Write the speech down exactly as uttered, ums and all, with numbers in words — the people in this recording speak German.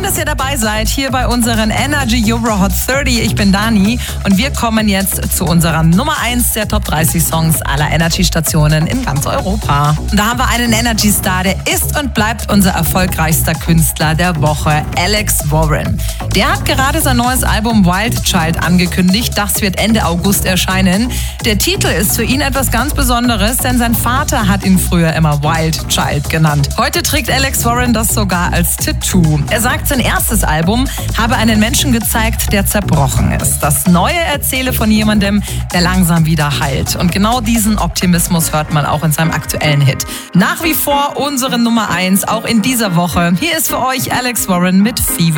dass ihr dabei seid hier bei unseren Energy Euro Hot dreißig. Ich bin Dani und wir kommen jetzt zu unserer Nummer eins der Top dreißig Songs aller Energy-Stationen in ganz Europa. Und da haben wir einen Energy-Star, der ist und bleibt unser erfolgreichster Künstler der Woche, Alex Warren. Der hat gerade sein neues Album Wild Child angekündigt. Das wird Ende August erscheinen. Der Titel ist für ihn etwas ganz Besonderes, denn sein Vater hat ihn früher immer Wild Child genannt. Heute trägt Alex Warren das sogar als Tattoo. Er sagt, sein erstes Album habe einen Menschen gezeigt, der zerbrochen ist. Das Neue erzähle von jemandem, der langsam wieder heilt. Und genau diesen Optimismus hört man auch in seinem aktuellen Hit. Nach wie vor unsere Nummer eins, auch in dieser Woche. Hier ist für euch Alex Warren mit Fever.